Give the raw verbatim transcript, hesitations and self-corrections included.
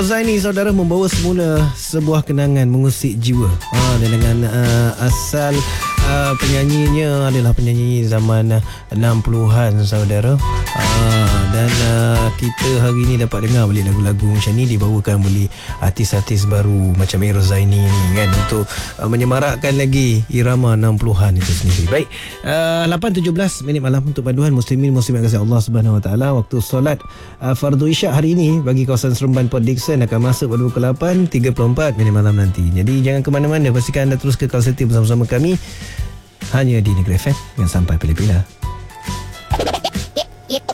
Zaini saudara membawa semula sebuah kenangan mengusik jiwa ha, dan dengan uh, asal uh, penyanyinya adalah penyanyi zaman uh, enam puluhan saudara ha, dan uh, kita hari ini dapat dengar balik lagu-lagu macam ni dibawakan oleh artis-artis baru macam Ero Zaini ni kan, untuk uh, menyemarakkan lagi irama enam puluhan itu sendiri. Baik, uh, lapan tujuh belas minit malam untuk paduan muslimin muslimat kasih Allah Subhanahu Wa Taala. Waktu solat uh, fardu isyak hari ini bagi kawasan Seremban Port Dickson akan masuk pada pukul lapan tiga puluh empat minit malam nanti. Jadi jangan ke mana-mana, pastikan anda terus kekal setia bersama-sama kami hanya di Negeri F M yang sampai pilih-pilih.